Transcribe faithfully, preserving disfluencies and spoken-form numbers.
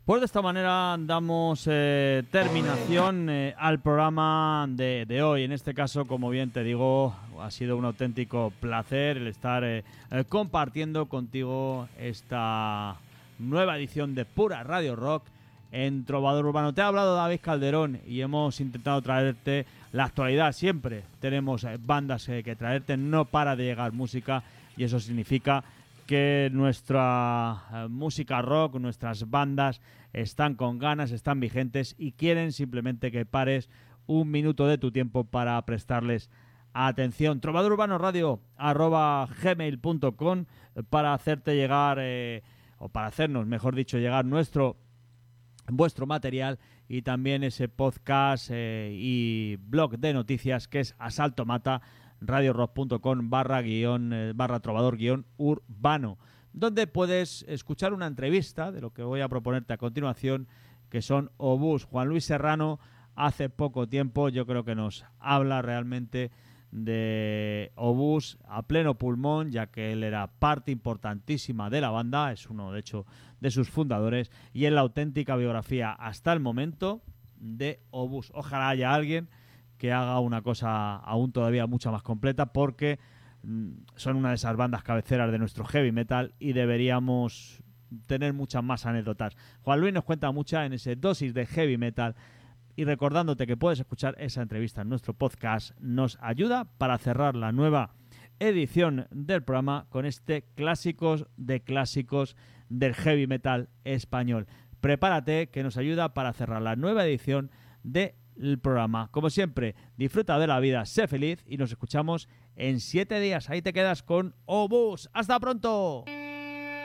Pues de esta manera damos eh, terminación eh, al programa de, de hoy. En este caso, como bien te digo, ha sido un auténtico placer el estar eh, eh, compartiendo contigo esta nueva edición de Pura Radio Rock en Trovador Urbano. Te ha hablado David Calderón y hemos intentado traerte la actualidad. Siempre tenemos eh, bandas eh, que traerte, no para de llegar música y eso significa que nuestra eh, música rock, nuestras bandas están con ganas, están vigentes y quieren simplemente que pares un minuto de tu tiempo para prestarles atención. Trovador Urbano Radio arroba gmail punto com para hacerte llegar eh, o para hacernos, mejor dicho, llegar nuestro vuestro material y también ese podcast eh, y blog de noticias que es Asalto Mata radiorock punto com barra guión eh, barra trovador guión urbano, donde puedes escuchar una entrevista de lo que voy a proponerte a continuación, que son Obús. Juan Luis Serrano hace poco tiempo yo creo que nos habla realmente de Obús a pleno pulmón, ya que él era parte importantísima de la banda, es uno de hecho de sus fundadores y es la auténtica biografía hasta el momento de Obús. Ojalá haya alguien que haga una cosa aún todavía mucho más completa, porque mmm, son una de esas bandas cabeceras de nuestro heavy metal y deberíamos tener muchas más anécdotas. Juan Luis nos cuenta muchas en ese dosis de heavy metal y recordándote que puedes escuchar esa entrevista en nuestro podcast, nos ayuda para cerrar la nueva edición del programa con este clásicos de clásicos del heavy metal español. Prepárate, que nos ayuda para cerrar la nueva edición de el programa. Como siempre, disfruta de la vida, sé feliz y nos escuchamos en siete días. Ahí te quedas con Obús. ¡Hasta pronto!